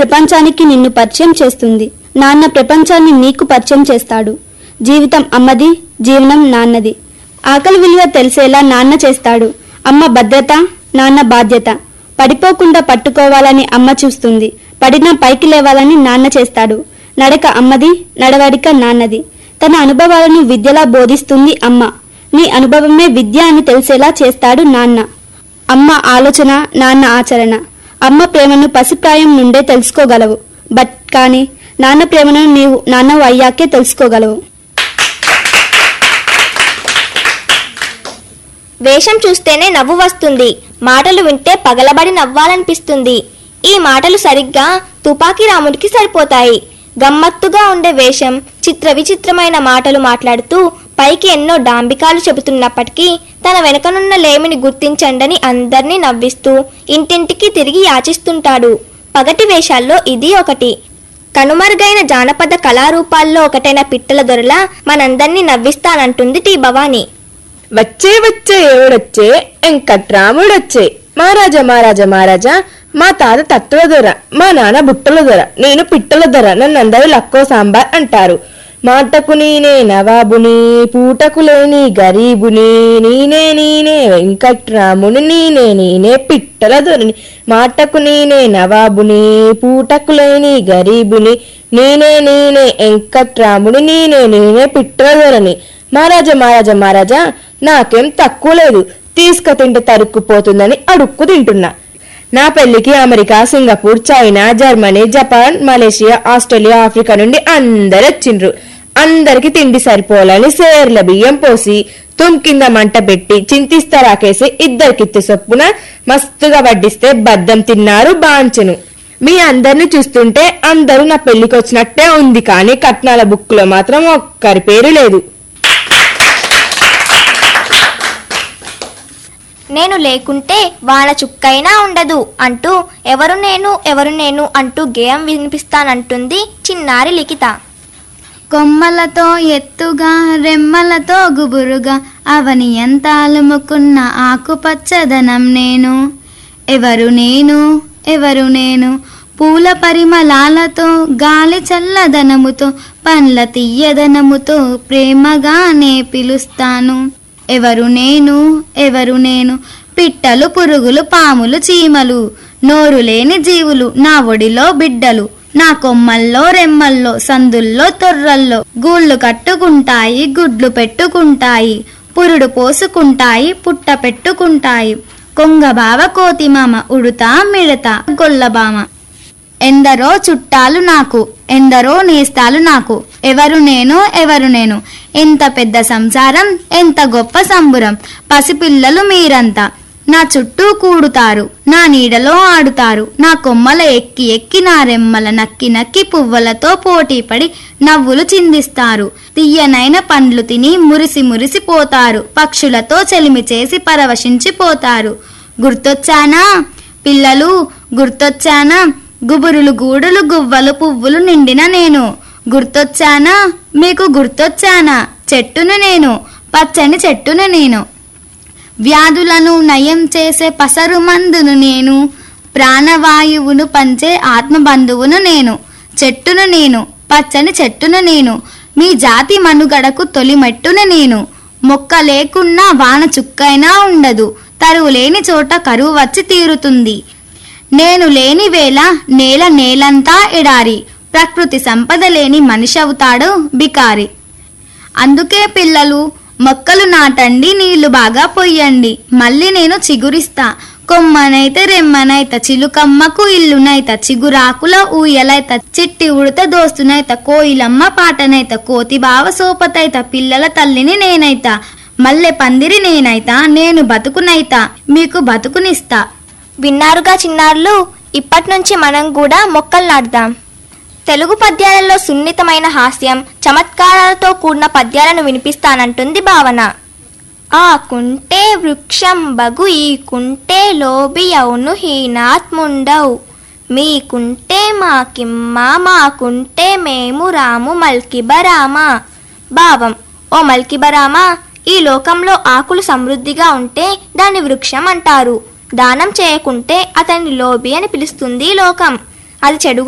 ప్రపంచానికి నిన్ను పరిచయం చేస్తుంది. నాన్న ప్రపంచాన్ని నీకు పరిచయం చేస్తాడు. జీవితం అమ్మది, జీవనం నాన్నది. ఆకలి విలువ తెలిసేలా నాన్న చేస్తాడు. అమ్మ భద్రత, నాన్న బాధ్యత. పడిపోకుండా పట్టుకోవాలని అమ్మ చూస్తుంది. పడినా పైకి లేవాలని నాన్న చేస్తాడు. నడక అమ్మది, నడవడిక నాన్నది. తన అనుభవాలను విద్యలా బోధిస్తుంది అమ్మ. నీ అనుభవమే విద్య అని తెలిసేలా చేస్తాడు నాన్న. అమ్మ ఆలోచన, నాన్న ఆచరణ. అమ్మ ప్రేమను పసిప్రాయం నుండే తెలుసుకోగలవు. కానీ నాన్న ప్రేమను నీవు నాన్నవు అయ్యాకే తెలుసుకోగలవు. వేషం చూస్తేనే నవ్వు వస్తుంది, మాటలు వింటే పగలబడి నవ్వాలనిపిస్తుంది. ఈ మాటలు సరిగ్గా తుపాకీ రాముడికి సరిపోతాయి. గమ్మత్తుగా ఉండే వేషం, చిత్ర విచిత్రమైన మాటలు మాట్లాడుతూ పైకి ఎన్నో డాంబికాలు చెబుతున్నప్పటికీ తన వెనకనున్న లేమిని గుర్తించండని అందర్నీ నవ్విస్తూ ఇంటింటికి తిరిగి యాచిస్తుంటాడు. పగటి వేషాల్లో ఇది ఒకటి. కనుమరుగైన జానపద కళారూపాల్లో ఒకటైన పిట్టల దొరలా మనందర్నీ నవ్విస్తానంటుంది టీ భవాని. వచ్చే వచ్చే ఎవడొచ్చే, వెంకట్రాముడొచ్చే. మహారాజా మహారాజా మహారాజా, మా తాత తత్వ దొర, మా నాన్న బుట్టల దొర, నేను పిట్టల దొర, నన్నందరూ లక్కో సాంబార్ అంటారు. మాటకు నేనే నవాబుని, పూటకు లేని గరీబుని, నేనే వెంకట్రాముని, నేనే పిట్టల దొరని. మాటకు నేనే నవాబుని, పూటకు లేని గరీబుని, నేనే వెంకట్రాముని, నేనే పిట్టల దొరని. మహారాజా మహారాజా మహారాజా, నాకేం తక్కువ లేదు, తీసుక తింటే తరుక్కుపోతుందని అడుక్కు తింటున్నా. నా పెళ్లికి America, Singapore, China, Germany, Japan, Malaysia, Australia, Africa నుండి అందరు వచ్చిండ్రు. అందరికి తిండి సరిపోవాలని సేర్ల బియ్యం పోసి కింద మంట పెట్టి చింతిస్తరాకేసి ఇద్దరికిత్తి చొప్పున మస్తుగా వడ్డిస్తే బద్దం తిన్నారు బాంచెను. మీ అందరిని చూస్తుంటే అందరూ నా పెళ్లికి వచ్చినట్టే ఉంది, కానీ కట్నాల బుక్కులో మాత్రం ఒక్కరి పేరు లేదు. నేను లేకుంటే వాన చుక్కైనా ఉండదు అంటూ ఎవరు నేను అంటూ గేయం వినిపిస్తానంటుంది చిన్నారి లిఖిత. కొమ్మలతో ఎత్తుగా, రెమ్మలతో గుబురుగా, అవని ఎంత అలుముకున్న ఆకుపచ్చదనం నేను. ఎవరు నేను పూల పరిమళాలతో, గాలి చల్లదనముతో, పండ్ల తీయదనముతో ప్రేమగానే పిలుస్తాను. ఎవరు నేను పిట్టలు, పురుగులు, పాములు, చీమలు, నోరు లేని జీవులు, నా ఒడిలో బిడ్డలు, నా కొమ్మల్లో, రెమ్మల్లో, సందుల్లో, తొర్రల్లో గూళ్ళు కట్టుకుంటాయి, గుడ్లు పెట్టుకుంటాయి, పురుడు పోసుకుంటాయి, పుట్ట పెట్టుకుంటాయి. కొంగబావ, కోతిమామ, ఉడుతా మిడతా, గొల్లబామ. ఎందరో చుట్టాలు నాకు, ఎందరో నేస్తాలు నాకు. ఎవరు నేను ఎంత పెద్ద సంసారం, ఎంత గొప్ప సంబురం. పసిపిల్లలు మీరంతా నా చుట్టూ కూడుతారు, నా నీడలో ఆడుతారు. నా కొమ్మల ఎక్కి ఎక్కి, నా రెమ్మల నక్కి నక్కి, పువ్వులతో పోటీపడి నవ్వులు చిందిస్తారు. తీయనైన పండ్లు తిని మురిసి మురిసిపోతారు. పక్షులతో చెలిమి చేసి పరవశించిపోతారు. గుర్తొచ్చానా పిల్లలు, గుర్తొచ్చానా? గుబురులు, గూడులు, గువ్వలు, పువ్వులు నిండిన నేను. గుర్తొచ్చానా మీకు, గుర్తొచ్చానా? చెట్టును నేను, పచ్చని చెట్టును నేను. వ్యాధులను నయం చేసే పసరు మందును నేను. ప్రాణవాయువును పంచే ఆత్మబంధువును నేను. చెట్టును నేను, పచ్చని చెట్టును నేను. మీ జాతి మనుగడకు తొలి మెట్టును నేను. మొక్క లేకున్నా వాన చుక్కైనా ఉండదు. తరువు లేని చోట కరువు వచ్చి తీరుతుంది. నేను లేని వేళ నేలంతా ఎడారి. ప్రకృతి సంపద లేని మనిషి అవుతాడు బికారి. అందుకే పిల్లలు, మొక్కలు నాటండి, నీళ్లు బాగా పొయ్యండి. మళ్ళీ నేను చిగురిస్తా. కొమ్మనైతే, రెమ్మనైత, చిలుకమ్మకు ఇల్లునైత, చిగురాకుల ఊయలైత, చిట్టి ఉడత దోస్తునైత, కోయిలమ్మ పాటనైత, కోతి బావ సోపతైత, పిల్లల తల్లిని నేనైత, మల్లె పందిరి నేనైత, నేను బతుకునైత, మీకు బతుకునిస్తా. విన్నారుగా చిన్నారులు, ఇప్పట్నుంచి మనం కూడా మొక్కలు నాటుదాం. తెలుగు పద్యాలలో సున్నితమైన హాస్యం, చమత్కారాలతో కూడిన పద్యాలను వినిపిస్తానంటుంది భావన. ఆకుంటే వృక్షం బగు, ఈకుంటే లోబి అవును హీనాత్ముండవు. మీకుంటే మాకిమ్మ, మాకుంటే మేము రాము మల్కిబరామ. భావం: ఓ మల్కిబరామ, ఈ లోకంలో ఆకులు సమృద్ధిగా ఉంటే దాన్ని వృక్షం అంటారు. దానం చేయకుంటే అతన్ని లోబి అని పిలుస్తుంది లోకం. అది చెడు